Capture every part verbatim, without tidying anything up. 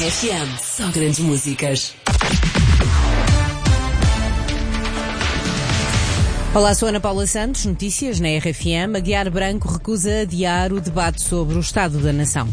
R F M, só grandes músicas. Olá, sou Ana Paula Santos, notícias na R F M. Aguiar Branco recusa adiar o debate sobre o Estado da Nação.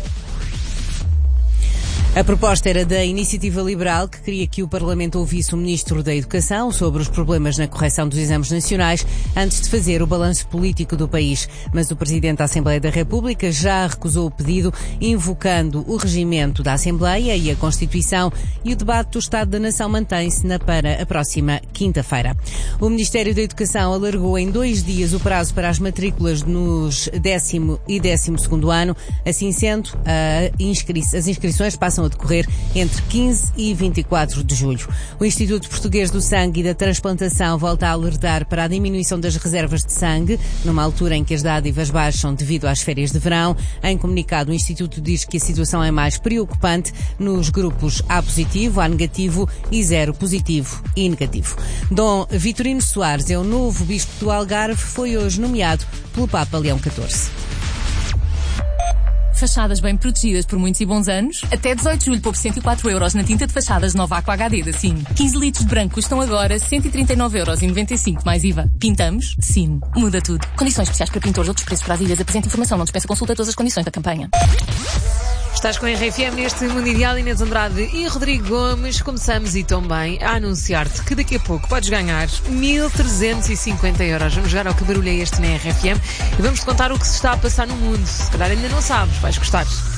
A proposta era da Iniciativa Liberal, que queria que o Parlamento ouvisse o Ministro da Educação sobre os problemas na correção dos exames nacionais antes de fazer o balanço político do país. Mas o Presidente da Assembleia da República já recusou o pedido, invocando o regimento da Assembleia e a Constituição, e o debate do Estado da Nação mantém-se na para a próxima quinta-feira. O Ministério da Educação alargou em dois dias o prazo para as matrículas nos décimo e décimo segundo ano. Assim sendo, a inscri- as inscrições passam a decorrer entre quinze e vinte e quatro de julho. O Instituto Português do Sangue e da Transplantação volta a alertar para a diminuição das reservas de sangue, numa altura em que as dádivas baixam devido às férias de verão. Em comunicado, o Instituto diz que a situação é mais preocupante nos grupos A positivo, A negativo e zero positivo e negativo. Dom Vitorino Soares é o novo Bispo do Algarve, foi hoje nomeado pelo Papa Leão catorze. Fachadas bem protegidas por muitos e bons anos. Até dezoito de julho, poupe cento e quatro euros na tinta de fachadas Nova Aqua H D da Sino. quinze litros de branco custam agora cento e trinta e nove euros e noventa e cinco mais I V A. Pintamos? Sino. Muda tudo. Condições especiais para pintores, outros preços para adilhas. Apresente informação, não dispensa consulta todas as condições da campanha. Estás com a R F M neste Mundo Ideal. Inês Andrade e Rodrigo Gomes. Começamos e também a anunciar-te que daqui a pouco podes ganhar mil trezentos e cinquenta euros. Vamos jogar ao Que Barulho é Este na R F M e vamos-te contar o que se está a passar no mundo. Se calhar ainda não sabes, vais gostar.